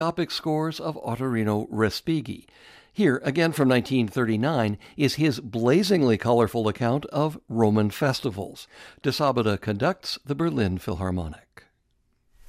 scores of Ottorino Respighi. Here, again from 1939, is his blazingly colorful account of Roman festivals. De Sabata conducts the Berlin Philharmonic.